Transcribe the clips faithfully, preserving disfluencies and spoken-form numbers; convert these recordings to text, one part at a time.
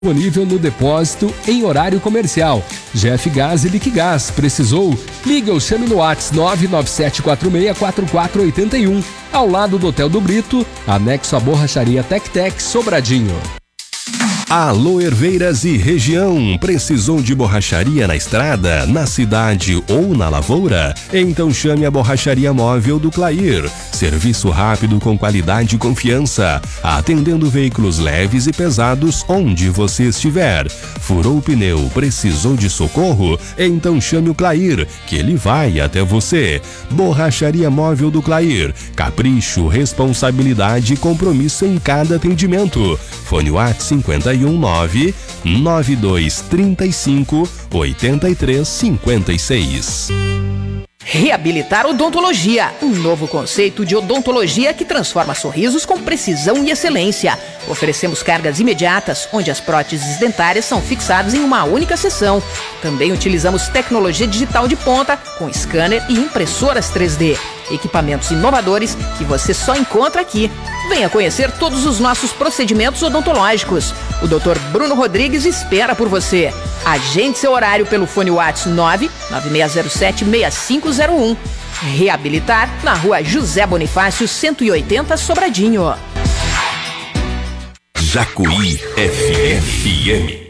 Disponível no depósito em horário comercial. Jeff Gás e Liquigás. Precisou? Liga ou chame no WhatsApp nove nove sete quatro seis quatro quatro oito um. Ao lado do Hotel do Brito, anexo à borracharia Tec-Tec Sobradinho. Alô Herveiras e região, precisou de borracharia na estrada, na cidade ou na lavoura? Então chame a Borracharia Móvel do Clair. Serviço rápido com qualidade e confiança, atendendo veículos leves e pesados onde você estiver. Furou o pneu, precisou de socorro? Então chame o Clair, que ele vai até você. Borracharia Móvel do Clair. Capricho, responsabilidade e compromisso em cada atendimento. Fone WhatsApp cinquenta e um nove nove dois trinta e cinco oitenta e três cinquenta e seis. Reabilitar Odontologia, um novo conceito de odontologia que transforma sorrisos com precisão e excelência. Oferecemos cargas imediatas, onde as próteses dentárias são fixadas em uma única sessão. Também utilizamos tecnologia digital de ponta, com scanner e impressoras três D. Equipamentos inovadores que você só encontra aqui. Venha conhecer todos os nossos procedimentos odontológicos. O doutor Bruno Rodrigues espera por você. Agende seu horário pelo fone WhatsApp nove nove seis zero sete seis cinco zero um. Reabilitar na rua José Bonifácio cento e oitenta, Sobradinho. Jacuí F M.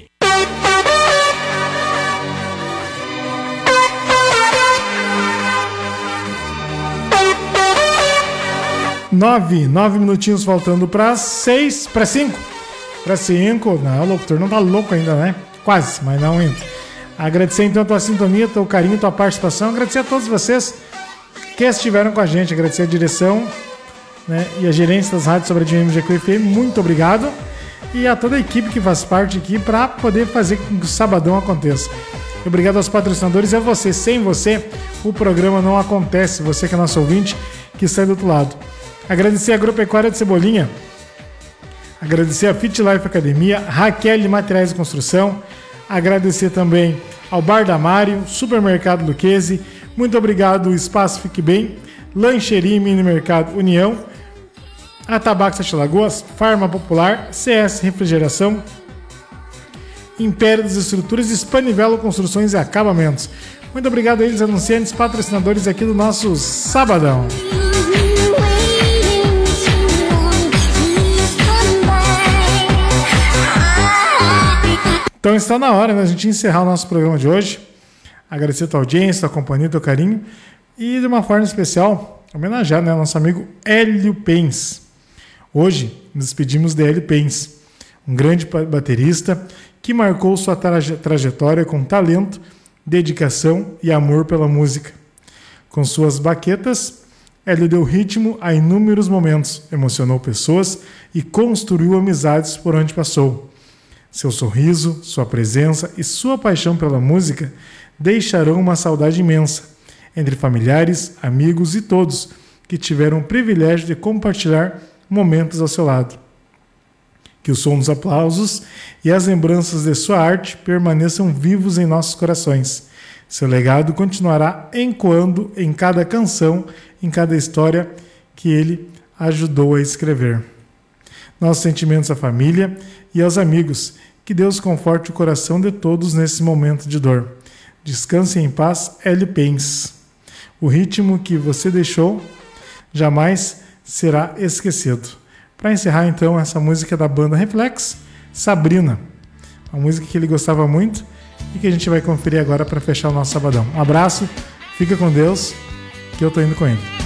Nove, nove minutinhos faltando para seis, para cinco. Para cinco, não, o locutor não tá louco ainda, né? Quase, mas não ainda. Agradecer então a tua sintonia, teu carinho, tua participação. Agradecer a todos vocês que estiveram com a gente. Agradecer a direção, né, e a gerência das rádios Sobradinho M G Q F M. Muito obrigado. E a toda a equipe que faz parte aqui para poder fazer com que o sabadão aconteça. Obrigado aos patrocinadores e a você. Sem você, o programa não acontece. Você que é nosso ouvinte, que está do outro lado. Agradecer a Agropecuária de Cebolinha, agradecer a Fit Life Academia, Raquel de Materiais de Construção, agradecer também ao Bar da Mário, Supermercado Luquezzi, muito obrigado, Espaço Fique Bem, Lancheria e Mini Mercado União, Atabaco Sete Lagoas, Farma Popular, C S Refrigeração, Império das Estruturas, Spanivelo Construções e Acabamentos. Muito obrigado a eles, anunciantes, patrocinadores aqui do nosso Sabadão. Então está na hora, né, a gente encerrar o nosso programa de hoje. Agradecer a tua audiência, a tua companhia, teu carinho. E de uma forma especial, homenagear, né, nosso amigo Hélio Pens. Hoje nos despedimos de Hélio Pens, um grande baterista que marcou sua traje- trajetória com talento, dedicação e amor pela música. Com suas baquetas, Hélio deu ritmo a inúmeros momentos, emocionou pessoas e construiu amizades por onde passou. Seu sorriso, sua presença e sua paixão pela música deixarão uma saudade imensa entre familiares, amigos e todos que tiveram o privilégio de compartilhar momentos ao seu lado. Que o som dos aplausos e as lembranças de sua arte permaneçam vivos em nossos corações. Seu legado continuará ecoando em cada canção, em cada história que ele ajudou a escrever. Nossos sentimentos à família e aos amigos. Que Deus conforte o coração de todos nesse momento de dor. Descanse em paz, Hélio Pens. O ritmo que você deixou jamais será esquecido. Para encerrar então essa música da banda Reflex, Sabrina. Uma música que ele gostava muito e que a gente vai conferir agora para fechar o nosso sabadão. Um abraço, fica com Deus, que eu tô indo com ele.